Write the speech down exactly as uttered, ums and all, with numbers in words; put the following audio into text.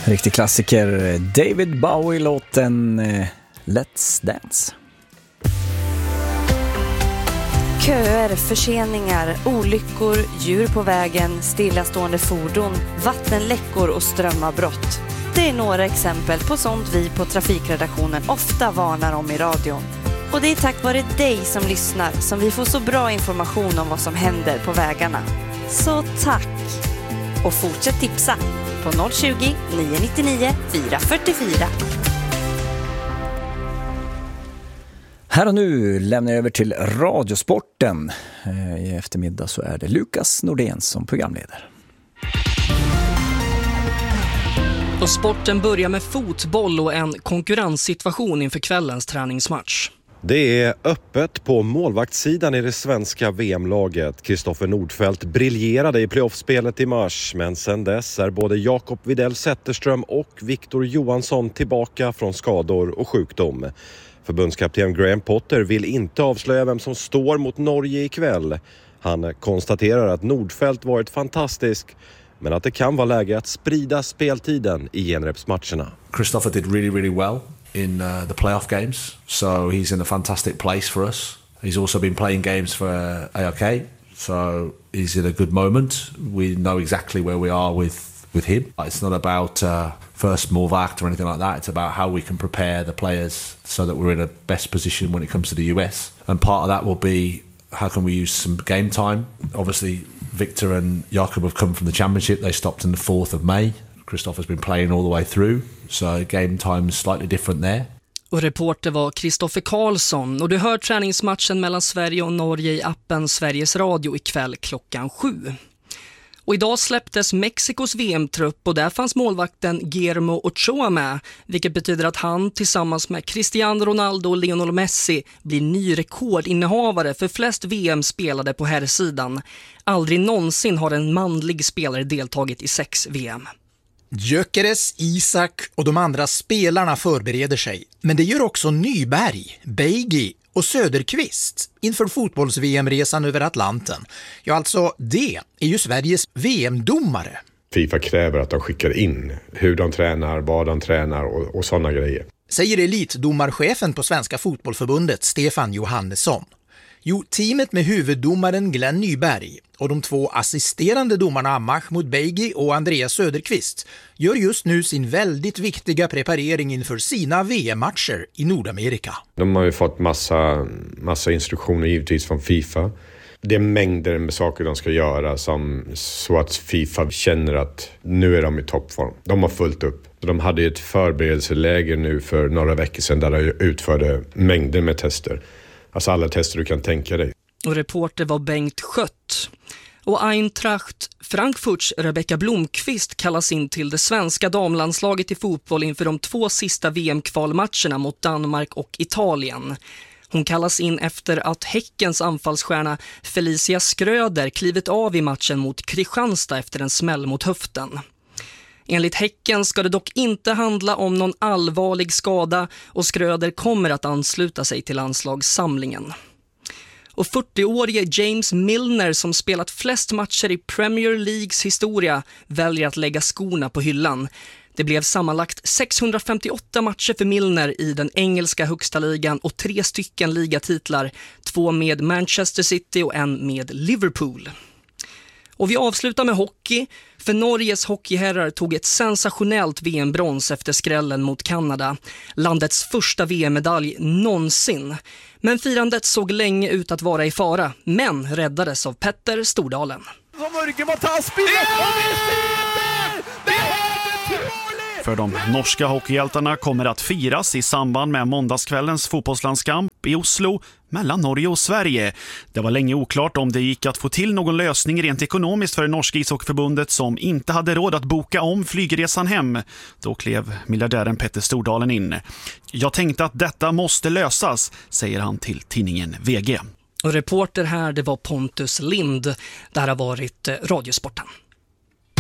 Riktig klassiker, David Bowie-låten Let's Dance. Köer, förseningar, olyckor, djur på vägen, stillastående fordon, vattenläckor och strömavbrott. Det är några exempel på sånt vi på Trafikredaktionen ofta varnar om i radion. Och det är tack vare dig som lyssnar som vi får så bra information om vad som händer på vägarna. Så tack! Och fortsätt tipsa på noll tjugo, nio nio nio, fyra fyra fyra. Här och nu lämnar jag över till Radiosporten. I eftermiddag så är det Lukas Nordén som programleder. Och sporten börjar med fotboll och en konkurrenssituation inför kvällens träningsmatch. Det är öppet på målvaktssidan i det svenska V M-laget. Kristoffer Nordfeldt briljerade i playoffspelet i mars, men sedan dess är både Jakob Widell Zetterström och Victor Johansson tillbaka från skador och sjukdom. Förbundskapten Graham Potter vill inte avslöja vem som står mot Norge ikväll. Han konstaterar att Nordfeldt varit fantastisk, men att det kan vara läge att sprida speltiden i genrepsmatcherna. Kristoffer did really, really well in uh, the playoff games, so he's in a fantastic place for us. He's also been playing games for uh, A R K, so he's in a good moment. We know exactly where we are with, with him. It's not about uh, first move act or anything like that. It's about how we can prepare the players so that we're in a best position when it comes to the U S. And part of that will be how can we use some game time. Obviously, Victor and Jakob have come from the championship. They stopped on the fourth of May. Kristoffer's been playing all the way through, so game time is slightly different there. Och reporter var Kristoffer Karlsson, och du hör träningsmatchen mellan Sverige och Norge i appen Sveriges Radio ikväll klockan sju. Och idag släpptes Mexikos V M-trupp och där fanns målvakten Guillermo Ochoa med, vilket betyder att han tillsammans med Cristiano Ronaldo och Lionel Messi blir ny rekordinnehavare för flest V M-spelade på herrsidan. Aldrig någonsin har en manlig spelare deltagit i sex V M. Gyökeres, Isak och de andra spelarna förbereder sig. Men det gör också Nyberg, Beigi och Söderqvist inför fotbolls-V M-resan över Atlanten. Ja, alltså det är ju Sveriges V M-domare. FIFA kräver att de skickar in hur de tränar, vad de tränar och, och sådana grejer. Säger elitdomarchefen på Svenska fotbollförbundet Stefan Johannesson. Jo, teamet med huvuddomaren Glenn Nyberg och de två assisterande domarna Mahmoud Beigi och Andreas Söderqvist gör just nu sin väldigt viktiga preparering inför sina V M-matcher i Nordamerika. De har ju fått massa, massa instruktioner givetvis från FIFA. Det är mängder med saker de ska göra som, så att FIFA känner att nu är de i toppform. De har fullt upp. De hade ett förberedelseläger nu för några veckor sedan där de utförde mängder med tester. Alltså alla tester du kan tänka dig. Och reporter var Bengt Schött. Och Eintracht Frankfurts Rebecca Blomqvist kallas in till det svenska damlandslaget i fotboll inför de två sista V M-kvalmatcherna mot Danmark och Italien. Hon kallas in efter att Häckens anfallsstjärna Felicia Skröder klivit av i matchen mot Kristianstad efter en smäll mot höften. Enligt Häcken ska det dock inte handla om någon allvarlig skada och Skröder kommer att ansluta sig till landslagssamlingen. Och fyrtioårige James Milner som spelat flest matcher i Premier Leagues historia väljer att lägga skorna på hyllan. Det blev sammanlagt sexhundrafemtioåtta matcher för Milner i den engelska högsta ligan och tre stycken ligatitlar, två med Manchester City och en med Liverpool. Och vi avslutar med hockey, för Norges hockeyherrar tog ett sensationellt V M-brons efter skrällen mot Kanada. Landets första V M-medalj någonsin. Men firandet såg länge ut att vara i fara, men räddades av Petter Stordalen. Som Mörke var tassbilen! För de norska hockeyhjältarna kommer att firas i samband med måndagskvällens fotbollslandskamp i Oslo mellan Norge och Sverige. Det var länge oklart om det gick att få till någon lösning rent ekonomiskt för det norska ishockeyförbundet som inte hade råd att boka om flygresan hem. Då klev miljardären Petter Stordalen in. Jag tänkte att detta måste lösas, säger han till tidningen V G. Och reporter här, det var Pontus Lind. Det här har varit Radiosporten.